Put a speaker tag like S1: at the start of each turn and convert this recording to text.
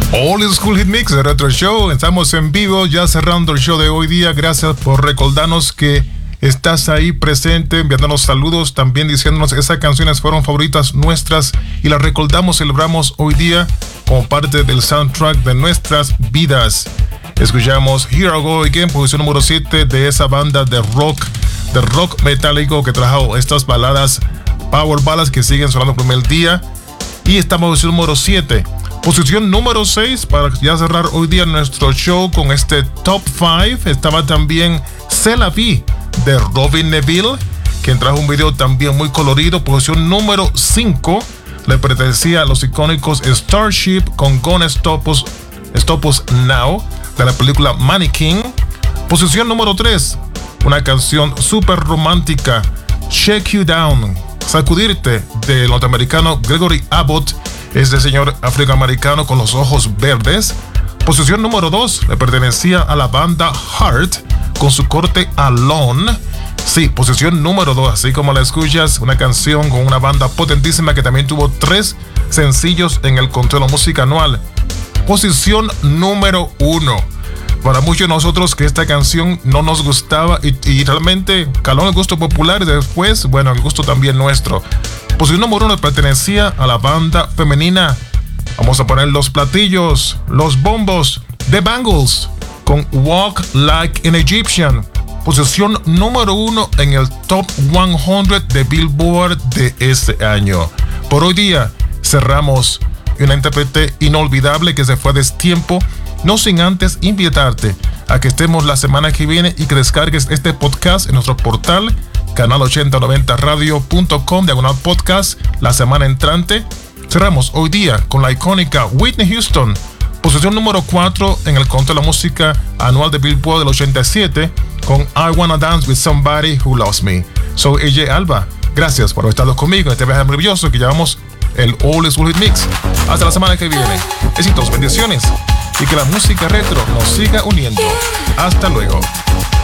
S1: Old School Hit Mix de Retro Show. Estamos en vivo, ya cerrando el show de hoy día. Gracias por recordarnos que estás ahí presente, enviándonos saludos, también diciéndonos que esas canciones fueron favoritas nuestras y las recordamos, celebramos hoy día como parte del soundtrack de nuestras vidas. Escuchamos Here I Go Again, posición número 7 de esa banda de rock metálico que trajo estas baladas, power ballads que siguen sonando por el día. Y estamos en posición número 7. Posición número 6, para ya cerrar hoy día nuestro show con este Top 5, estaba también C'est la vie de Robin Neville, quien trajo un video también muy colorido. Posición número 5 le pertenecía a los icónicos Starship con Gonna Stop Us Now de la película Mannequin. Posición número 3, una canción súper romántica, Shake You Down, Sacudirte, del norteamericano Gregory Abbott, este señor afroamericano con los ojos verdes. Posición número 2 le pertenecía a la banda Heart con su corte Alone. Sí, posición número 2, así como la escuchas, una canción con una banda potentísima que también tuvo 3 sencillos en el conteo de la música anual. Posición número 1. Para muchos de nosotros que esta canción no nos gustaba y realmente caló en el gusto popular y después, bueno, el gusto también nuestro. Posición número 1 pertenecía a la banda femenina. Vamos a poner los platillos, los bombos, The Bangles con Walk Like an Egyptian. Posición número 1 en el Top 100 de Billboard de este año. Por hoy día cerramos una intérprete inolvidable que se fue a destiempo, no sin antes invitarte a que estemos la semana que viene y que descargues este podcast en nuestro portal canal8090radio.com/podcast la semana entrante. Cerramos hoy día con la icónica Whitney Houston, posición número 4 en el conteo de la música anual de Billboard del 87 con I Wanna Dance With Somebody Who Loves Me. Soy AJ Alba, gracias por haber estado conmigo en este viaje maravilloso que llamamos el Old School Hit Mix. Hasta la semana que viene, éxitos, bendiciones y que la música retro nos siga uniendo. Hasta luego.